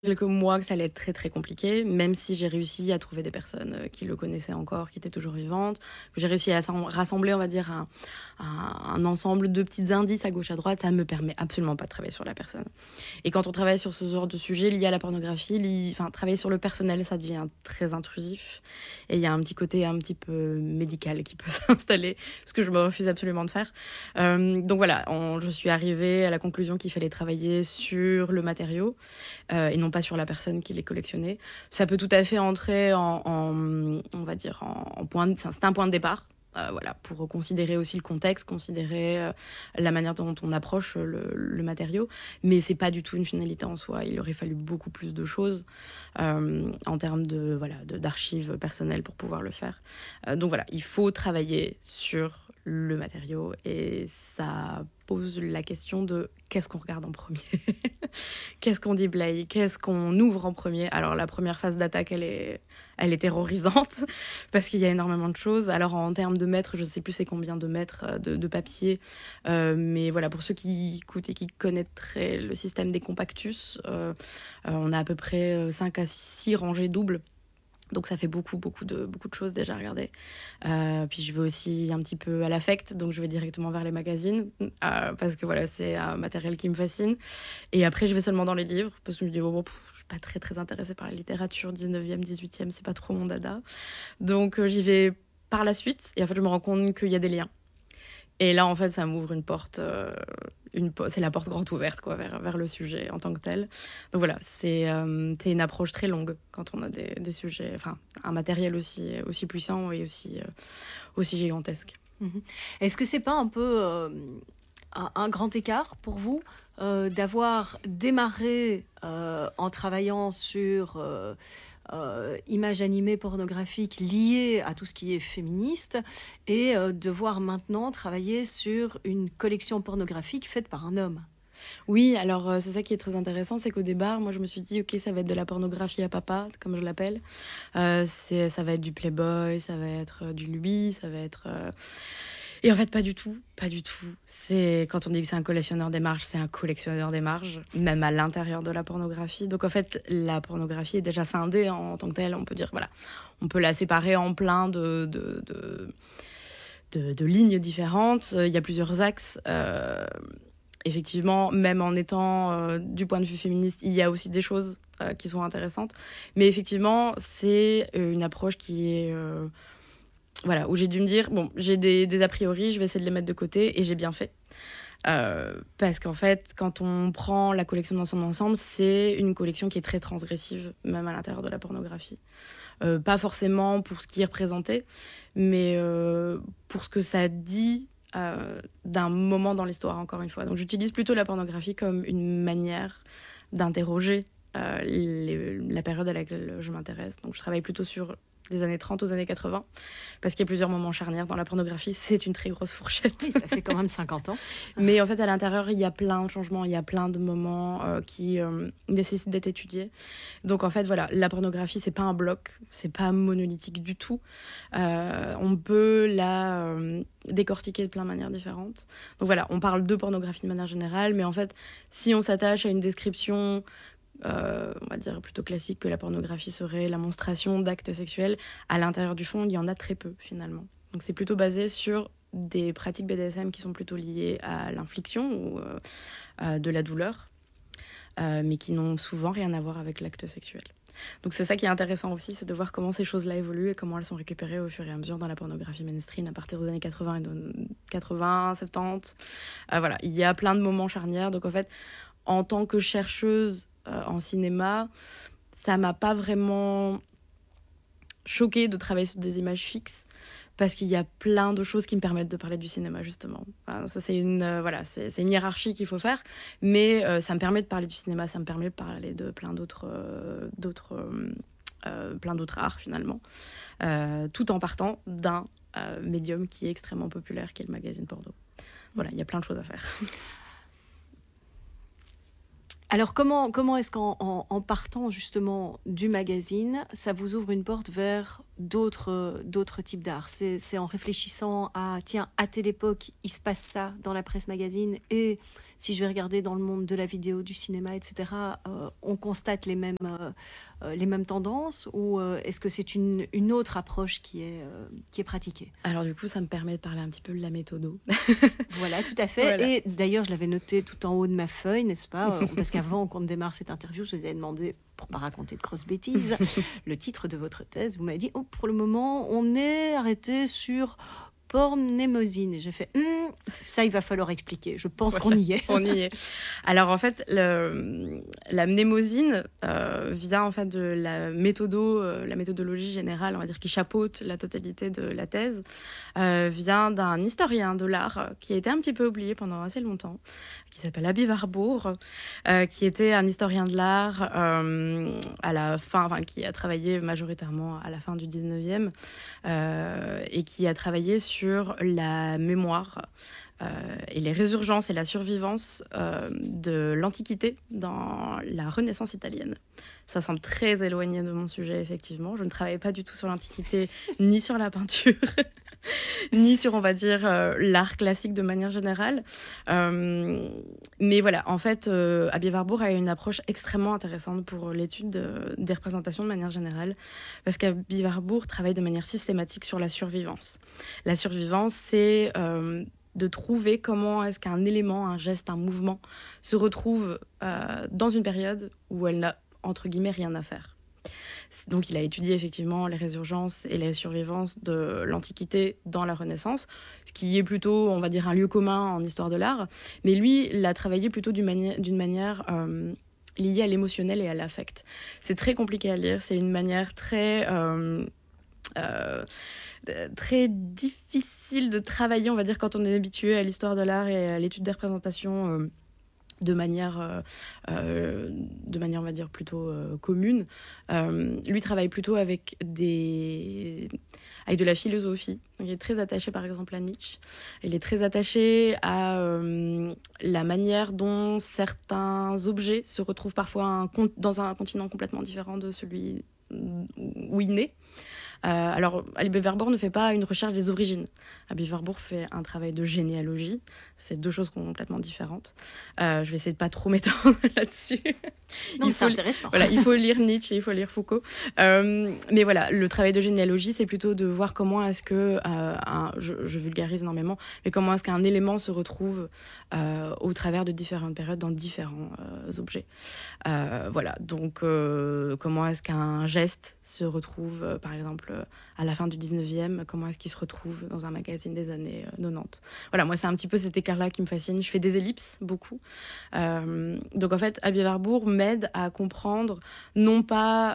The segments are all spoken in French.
quelques mois que ça allait être très, très compliqué, même si j'ai réussi à trouver des personnes, qui le connaissaient encore, qui étaient toujours vivantes, que j'ai réussi à rassembler, on va dire, un ensemble de petits indices à gauche, à droite, ça me permet absolument pas de travailler sur la personne. Et quand on travaille sur ce genre de sujet lié à la pornographie, enfin, travailler sur le personnel, ça devient très intrusif. Et il y a un petit côté un petit peu médical qui peut s'installer, ce que je me refuse absolument de faire. Donc voilà, je suis arrivée à la conclusion qu'il fallait travailler sur le matériau et non pas sur la personne qui les collectionnait. Ça peut tout à fait entrer on va dire, en point c'est un point de départ. Voilà, pour considérer aussi le contexte, considérer la manière dont on approche le matériau, mais c'est pas du tout une finalité en soi. Il aurait fallu beaucoup plus de choses en termes d'archives personnelles pour pouvoir le faire. Donc voilà, il faut travailler sur le matériau et ça pose la question de qu'est-ce qu'on regarde en premier. Qu'est-ce qu'on déblaye? Qu'est-ce qu'on ouvre en premier? Alors, la première phase d'attaque, elle est terrorisante parce qu'il y a énormément de choses. Alors, en termes de mètres, je ne sais plus c'est combien de mètres de papier. Mais voilà, pour ceux qui écoutent et qui connaîtraient le système des compactus, on a à peu près 5 à 6 rangées doubles. Donc ça fait beaucoup de choses déjà à regarder. Puis je vais aussi un petit peu à l'affect, donc je vais directement vers les magazines, parce que voilà, c'est un matériel qui me fascine. Et après, je vais seulement dans les livres, parce que je me dis, je suis pas très très intéressée par la littérature 19e, 18e, c'est pas trop mon dada. Donc j'y vais par la suite, et en fait, je me rends compte qu'il y a des liens. Et là, en fait, ça m'ouvre une porte, c'est la porte grande ouverte, quoi, vers le sujet en tant que tel. Donc voilà, c'est une approche très longue quand on a des sujets, enfin, un matériel aussi puissant et aussi gigantesque. Mmh. Est-ce que c'est pas un peu, un grand écart pour vous, d'avoir démarré, en travaillant sur, images animées pornographiques liées à tout ce qui est féministe et devoir maintenant travailler sur une collection pornographique faite par un homme? Oui, alors c'est ça qui est très intéressant, c'est qu'au départ, moi je me suis dit, ok, ça va être de la pornographie à papa, comme je l'appelle. Ça va être du Playboy, ça va être du Lui, ça va être... Et en fait, pas du tout, pas du tout. C'est quand on dit que c'est un collectionneur des marges, c'est un collectionneur des marges, même à l'intérieur de la pornographie. Donc en fait, la pornographie est déjà scindée en tant que telle. On peut dire, voilà, on peut la séparer en plein de lignes différentes. Il y a plusieurs axes. Effectivement, même en étant du point de vue féministe, il y a aussi des choses qui sont intéressantes. Mais effectivement, c'est une approche qui est... voilà, où j'ai dû me dire, bon, j'ai des a priori, je vais essayer de les mettre de côté, et j'ai bien fait. Parce qu'en fait, quand on prend la collection dans son ensemble, c'est une collection qui est très transgressive, même à l'intérieur de la pornographie. Pas forcément pour ce qui est représenté, mais pour ce que ça dit d'un moment dans l'histoire, encore une fois. Donc j'utilise plutôt la pornographie comme une manière d'interroger la période à laquelle je m'intéresse. Donc je travaille plutôt sur des années 30 aux années 80, parce qu'il y a plusieurs moments charnières dans la pornographie, c'est une très grosse fourchette. Oui, ça fait quand même 50 ans. Mais en fait, à l'intérieur, il y a plein de changements, il y a plein de moments qui nécessitent d'être étudiés. Donc en fait, voilà, la pornographie, c'est pas un bloc, c'est pas monolithique du tout. On peut la décortiquer de plein de manières différentes. Donc voilà, on parle de pornographie de manière générale, mais en fait, si on s'attache à une description on va dire plutôt classique, que la pornographie serait la monstration d'actes sexuels, à l'intérieur du fond, il y en a très peu finalement. Donc c'est plutôt basé sur des pratiques BDSM qui sont plutôt liées à l'infliction ou de la douleur, mais qui n'ont souvent rien à voir avec l'acte sexuel. Donc c'est ça qui est intéressant aussi, c'est de voir comment ces choses-là évoluent et comment elles sont récupérées au fur et à mesure dans la pornographie mainstream à partir des années 80 et de 80, 70. Voilà, il y a plein de moments charnières. Donc en fait, en tant que chercheuse en cinéma, ça m'a pas vraiment choquée de travailler sur des images fixes, parce qu'il y a plein de choses qui me permettent de parler du cinéma, justement. Enfin, ça, c'est une hiérarchie qu'il faut faire, mais ça me permet de parler du cinéma, ça me permet de parler de plein d'autres arts, finalement, tout en partant d'un médium qui est extrêmement populaire, qui est le magazine porno. Voilà, il y a plein de choses à faire. Alors comment est-ce qu'en partant justement du magazine, ça vous ouvre une porte vers d'autres types d'art? C'est en réfléchissant à, tiens, à telle époque, il se passe ça dans la presse magazine, et si je vais regarder dans le monde de la vidéo, du cinéma, etc., on constate les mêmes tendances, ou est-ce que c'est une autre approche qui est pratiquée? Alors du coup, ça me permet de parler un petit peu de la méthodo. Voilà, tout à fait. Voilà. Et d'ailleurs, je l'avais noté tout en haut de ma feuille, n'est-ce pas? Parce qu'avant qu'on ne démarre cette interview, je vous ai demandé, pour pas raconter de grosses bêtises, le titre de votre thèse. Vous m'avez dit, oh, pour le moment, on est arrêté sur pornémosine. Et j'ai fait, ça, il va falloir expliquer. Je pense Voilà, qu'on y est. on y est. Alors en fait, la mnémosine vient en fait de la méthodologie générale, on va dire, qui chapeaute la totalité de la thèse, vient d'un historien de l'art qui a été un petit peu oublié pendant assez longtemps, qui s'appelle Aby Warburg, qui était un historien de l'art à la fin, enfin, qui a travaillé majoritairement à la fin du 19e et qui a travaillé sur la mémoire et les résurgences et la survivance de l'Antiquité dans la Renaissance italienne. Ça semble très éloigné de mon sujet, effectivement. Je ne travaille pas du tout sur l'Antiquité, ni sur la peinture, ni sur, on va dire, l'art classique de manière générale. Mais voilà, en fait, Aby Warburg a une approche extrêmement intéressante pour l'étude des représentations de manière générale, parce qu'Aby Warburg travaille de manière systématique sur la survivance. La survivance, c'est de trouver comment est-ce qu'un élément, un geste, un mouvement se retrouve dans une période où elle n'a, entre guillemets, rien à faire. Donc il a étudié effectivement les résurgences et les survivances de l'Antiquité dans la Renaissance, ce qui est plutôt, on va dire, un lieu commun en histoire de l'art. Mais lui, il a travaillé plutôt d'une manière liée à l'émotionnel et à l'affect. C'est très compliqué à lire, c'est une manière très difficile de travailler, on va dire, quand on est habitué à l'histoire de l'art et à l'étude des représentations de manière, on va dire, plutôt commune. Lui travaille plutôt avec de la philosophie. Donc, il est très attaché, par exemple, à Nietzsche. Il est très attaché à la manière dont certains objets se retrouvent parfois dans un continent complètement différent de celui où il naît. Alors, Aby Warburg ne fait pas une recherche des origines. Aby Warburg fait un travail de généalogie. C'est deux choses complètement différentes. Je vais essayer de pas trop m'étendre là-dessus. Non, c'est intéressant. Voilà, il faut lire Nietzsche, il faut lire Foucault. Mais voilà, le travail de généalogie, c'est plutôt de voir comment est-ce que, je vulgarise énormément, mais comment est-ce qu'un élément se retrouve au travers de différentes périodes dans différents objets. Voilà, donc comment est-ce qu'un geste se retrouve, par exemple, à la fin du 19e, comment est-ce qu'il se retrouve dans un magazine des années 90. Voilà, moi, c'est un petit peu cet écart-là qui me fascine. Je fais des ellipses, beaucoup. Donc, en fait, Aby Warburg m'aide à comprendre, non pas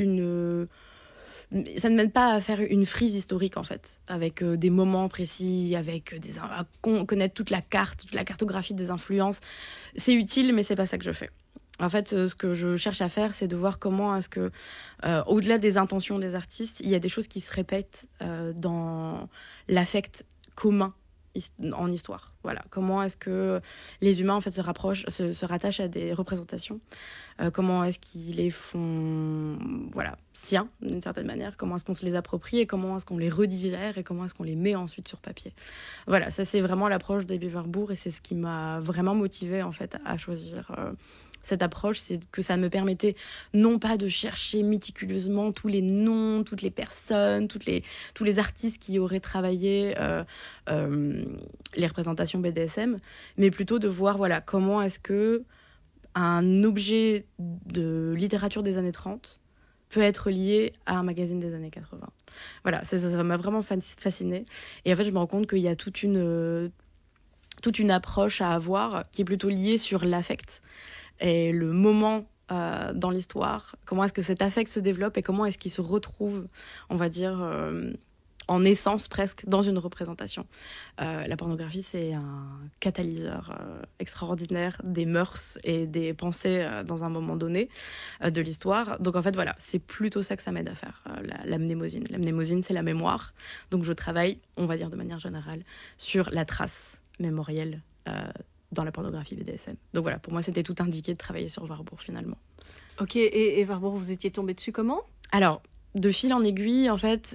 ça ne m'aide pas à faire une frise historique, en fait, avec des moments précis, avec à connaître toute la cartographie des influences. C'est utile, mais c'est pas ça que je fais. En fait, ce que je cherche à faire, c'est de voir comment est-ce que, au-delà des intentions des artistes, il y a des choses qui se répètent dans l'affect commun en histoire. Voilà. Comment est-ce que les humains, en fait, se rattachent à des représentations. Comment est-ce qu'ils les font, voilà, siens, d'une certaine manière. Comment est-ce qu'on se les approprie et comment est-ce qu'on les redigère et comment est-ce qu'on les met ensuite sur papier. Voilà, ça, c'est vraiment l'approche d'Eby Warburg et c'est ce qui m'a vraiment motivée, en fait, à choisir cette approche. C'est que ça me permettait non pas de chercher méticuleusement tous les noms, toutes les personnes, tous les artistes qui auraient travaillé les représentations BDSM, mais plutôt de voir, voilà, comment est-ce que un objet de littérature des années 30 peut être lié à un magazine des années 80. Voilà, ça m'a vraiment fascinée. Et en fait, je me rends compte qu'il y a toute une approche à avoir qui est plutôt liée sur l'affect et le moment dans l'histoire. Comment est-ce que cet affect se développe et comment est-ce qu'il se retrouve, on va dire, en essence presque, dans une représentation. La pornographie, c'est un catalyseur extraordinaire des mœurs et des pensées dans un moment donné de l'histoire. Donc en fait, voilà, c'est plutôt ça que ça m'aide à faire, la mnémosine. La mnémosine, c'est la mémoire. Donc je travaille, on va dire de manière générale, sur la trace mémorielle dans la pornographie BDSM. Donc voilà, pour moi, c'était tout indiqué de travailler sur Warburg finalement. Ok, et Warburg, vous étiez tombé dessus comment? Alors, de fil en aiguille, en fait,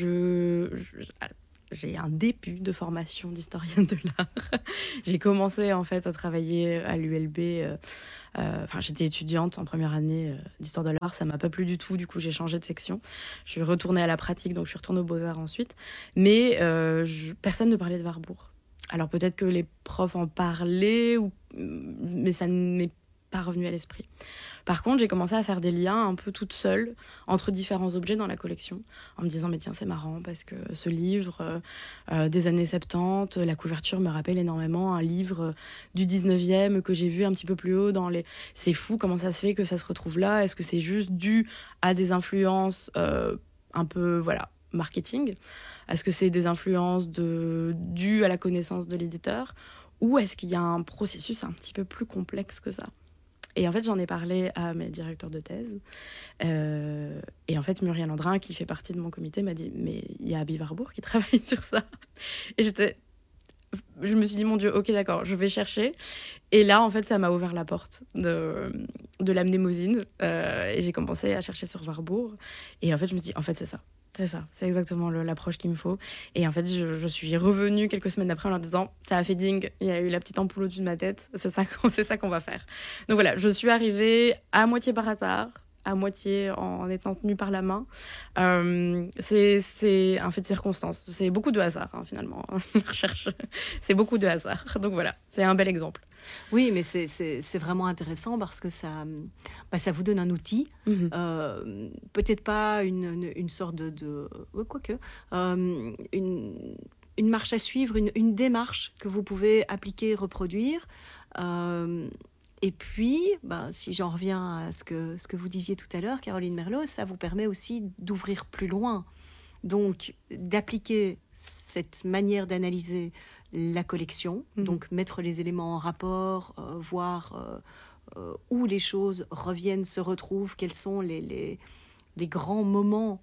j'ai un début de formation d'historienne de l'art. J'ai commencé en fait à travailler à l'ULB. J'étais étudiante en première année d'histoire de l'art. Ça m'a pas plu du tout. Du coup, j'ai changé de section. Je suis retournée à la pratique, donc je suis retournée aux Beaux-Arts ensuite. Mais personne ne parlait de Warburg. Alors peut-être que les profs en parlaient, mais ça ne m'est pas revenu à l'esprit. Par contre, j'ai commencé à faire des liens un peu toute seule entre différents objets dans la collection, en me disant, mais tiens, c'est marrant, parce que ce livre des années 70, la couverture me rappelle énormément un livre du 19e que j'ai vu un petit peu plus haut dans les... C'est fou, comment ça se fait que ça se retrouve là? Est-ce que c'est juste dû à des influences un peu, voilà, marketing? Est-ce que c'est des influences dues à la connaissance de l'éditeur? Ou est-ce qu'il y a un processus un petit peu plus complexe que ça? Et en fait, j'en ai parlé à mes directeurs de thèse. Et en fait, Muriel Landrin, qui fait partie de mon comité, m'a dit, mais il y a Abby Warburg qui travaille sur ça. Et je me suis dit, mon Dieu, ok, d'accord, je vais chercher. Et là, en fait, ça m'a ouvert la porte de la mnémosine. Et j'ai commencé à chercher sur Warburg. Et en fait, je me suis dit, en fait, c'est ça. C'est ça, c'est exactement l'approche qu'il me faut. Et en fait, je suis revenue quelques semaines après en leur disant, ça a fait ding, il y a eu la petite ampoule au-dessus de ma tête, c'est ça qu'on va faire. Donc voilà, je suis arrivée à moitié par hasard, à moitié en étant tenue par la main. C'est un fait de circonstance. C'est beaucoup de hasard, hein, finalement, la recherche. C'est beaucoup de hasard. Donc voilà, c'est un bel exemple. Oui, mais c'est vraiment intéressant parce que ça vous donne un outil, peut-être pas une sorte quoique, une marche à suivre, une démarche que vous pouvez appliquer, reproduire. Et puis, si j'en reviens à ce que vous disiez tout à l'heure, Caroline Merlot, ça vous permet aussi d'ouvrir plus loin. Donc, d'appliquer cette manière d'analyser la collection, donc mettre les éléments en rapport, voir où les choses reviennent, se retrouvent, quels sont les grands moments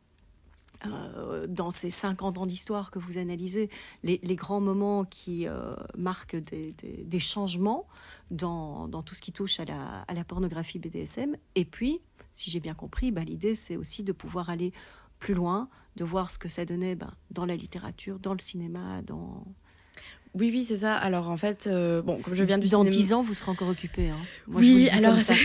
dans ces 50 ans d'histoire que vous analysez, les grands moments qui marquent des changements dans tout ce qui touche à la pornographie BDSM. Et puis, si j'ai bien compris, l'idée, c'est aussi de pouvoir aller plus loin, de voir ce que ça donnait dans la littérature, dans le cinéma, dans... Oui, c'est ça. Alors en fait, comme je viens du cinéma... Dans 10 ans, vous serez encore occupé. Hein. Moi, oui, je vous le dis alors comme ça.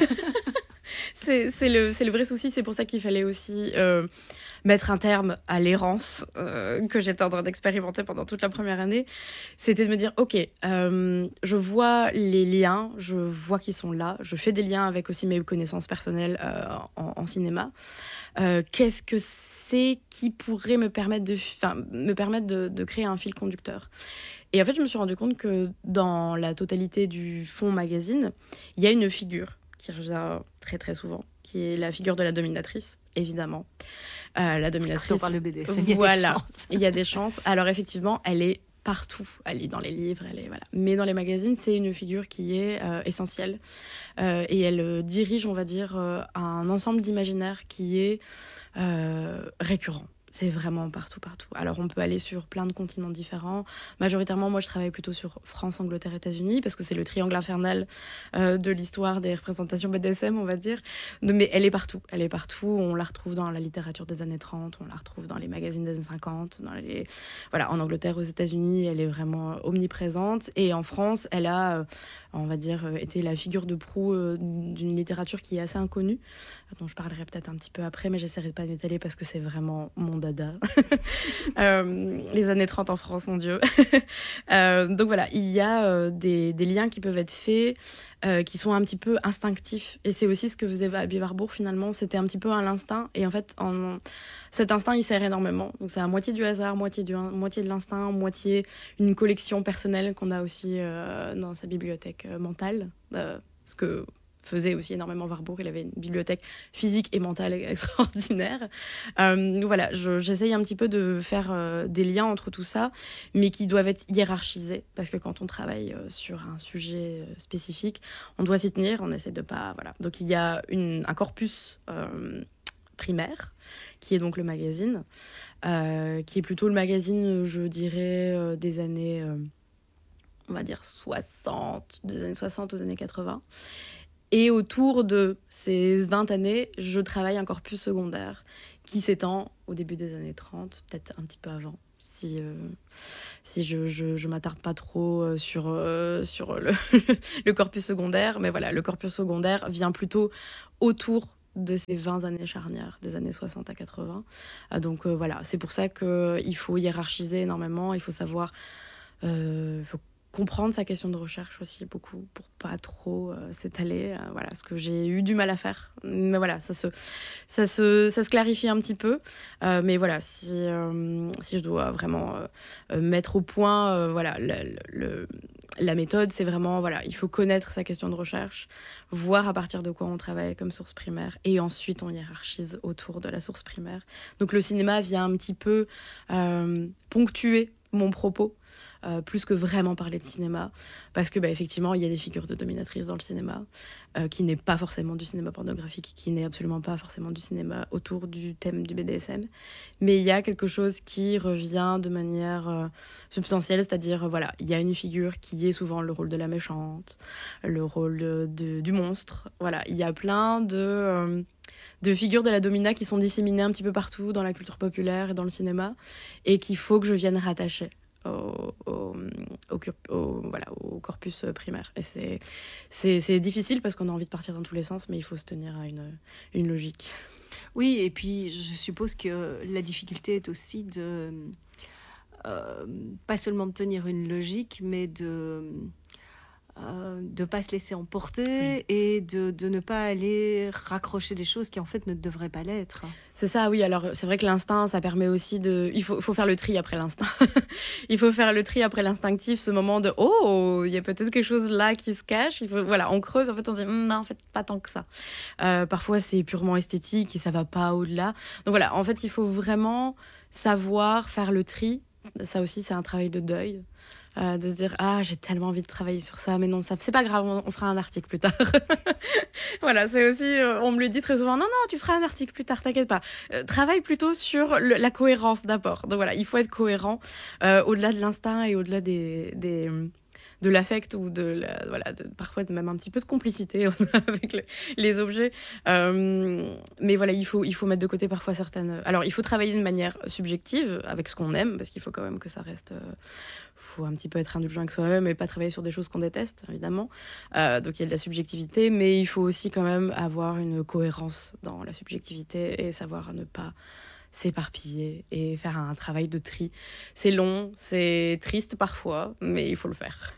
c'est le vrai souci. C'est pour ça qu'il fallait aussi mettre un terme à l'errance que j'étais en train d'expérimenter pendant toute la première année. C'était de me dire, ok, je vois les liens, je vois qu'ils sont là. Je fais des liens avec aussi mes connaissances personnelles en cinéma. Qu'est-ce que c'est qui pourrait me permettre de créer un fil conducteur? Et en fait, je me suis rendu compte que dans la totalité du fond magazine, il y a une figure qui revient très très souvent, qui est la figure de la dominatrice, évidemment. La dominatrice. Quand on parle de BDSM, voilà, il y a des chances. Alors effectivement, elle est partout. Elle est dans les livres, voilà. Mais dans les magazines, c'est une figure qui est essentielle. Et elle dirige, on va dire, un ensemble d'imaginaires qui est récurrent. C'est vraiment partout. Alors, on peut aller sur plein de continents différents. Majoritairement, moi, je travaille plutôt sur France, Angleterre, États-Unis, parce que c'est le triangle infernal de l'histoire des représentations BDSM, on va dire. Mais elle est partout. On la retrouve dans la littérature des années 30, on la retrouve dans les magazines des années 50, voilà, en Angleterre, aux États-Unis, elle est vraiment omniprésente. Et en France, elle a, on va dire, été la figure de proue d'une littérature qui est assez inconnue, dont je parlerai peut-être un petit peu après, mais j'essaierai de pas m'étaler parce que c'est vraiment mon dada. Les années 30 en France, mon Dieu. Donc voilà, il y a des liens qui peuvent être faits, qui sont un petit peu instinctifs. Et c'est aussi ce que faisait Abby Warburg, finalement. C'était un petit peu à l'instinct. Et en fait, cet instinct, il sert énormément. Donc c'est à moitié du hasard, moitié de l'instinct, moitié une collection personnelle qu'on a aussi dans sa bibliothèque mentale. Ce que faisait aussi énormément Warburg. Il avait une bibliothèque physique et mentale extraordinaire. Voilà, j'essaye un petit peu de faire des liens entre tout ça, mais qui doivent être hiérarchisés, parce que quand on travaille sur un sujet spécifique, on doit s'y tenir, on essaie de pas... Voilà. Donc il y a un corpus primaire, qui est donc le magazine, qui est plutôt le magazine, je dirais, des années... on va dire 60, des années 60 aux années 80. Et autour de ces 20 années, je travaille un corpus secondaire qui s'étend au début des années 30, peut-être un petit peu avant, si je m'attarde pas trop sur le corpus secondaire. Mais voilà, le corpus secondaire vient plutôt autour de ces 20 années charnières, des années 60 à 80. Donc voilà, c'est pour ça qu'il faut hiérarchiser énormément, il faut savoir... faut comprendre sa question de recherche aussi beaucoup pour pas trop s'étaler, voilà, ce que j'ai eu du mal à faire, mais voilà, ça se clarifie un petit peu. Mais voilà, si je dois vraiment mettre au point voilà la méthode, c'est vraiment voilà, il faut connaître sa question de recherche, voir à partir de quoi on travaille comme source primaire, et ensuite on hiérarchise autour de la source primaire. Donc le cinéma vient un petit peu ponctuer mon propos, plus que vraiment parler de cinéma, parce que effectivement il y a des figures de dominatrices dans le cinéma, qui n'est pas forcément du cinéma pornographique, qui n'est absolument pas forcément du cinéma autour du thème du BDSM, mais il y a quelque chose qui revient de manière substantielle, c'est-à-dire voilà, il y a une figure qui est souvent le rôle de la méchante, le rôle du monstre, voilà, il y a plein de figures de la domina qui sont disséminées un petit peu partout dans la culture populaire et dans le cinéma, et qu'il faut que je vienne rattacher voilà, au corpus primaire. Et c'est difficile parce qu'on a envie de partir dans tous les sens, mais il faut se tenir à une logique. Oui, et puis je suppose que la difficulté est aussi de pas seulement de tenir une logique, mais de pas se laisser emporter, Oui. et de ne pas aller raccrocher des choses qui en fait ne devraient pas l'être. C'est ça, oui. Alors, c'est vrai que l'instinct, ça permet aussi de... faut faire le tri après l'instinct. Il faut faire le tri après l'instinctif, ce moment de «Oh, il y a peut-être quelque chose là qui se cache». Voilà, on creuse, en fait, on dit non, en fait, pas tant que ça. Parfois, c'est purement esthétique et ça va pas au-delà. Donc voilà, en fait, il faut vraiment savoir faire le tri. Ça aussi, c'est un travail de deuil. De se dire «Ah, j'ai tellement envie de travailler sur ça, mais non, ça, c'est pas grave, on fera un article plus tard». Voilà, c'est aussi, on me le dit très souvent, non, non, tu feras un article plus tard, t'inquiète pas. Travaille plutôt sur la cohérence d'abord. Donc voilà, il faut être cohérent au-delà de l'instinct et au-delà de l'affect ou voilà, parfois même un petit peu de complicité avec les objets. Mais voilà, il faut mettre de côté parfois certaines... Alors, il faut travailler d'une manière subjective avec ce qu'on aime, parce qu'il faut quand même que ça reste... faut un petit peu être indulgent avec soi-même et pas travailler sur des choses qu'on déteste, évidemment. Donc il y a de la subjectivité, mais il faut aussi quand même avoir une cohérence dans la subjectivité et savoir ne pas s'éparpiller et faire un travail de tri. C'est long, c'est triste parfois, mais il faut le faire.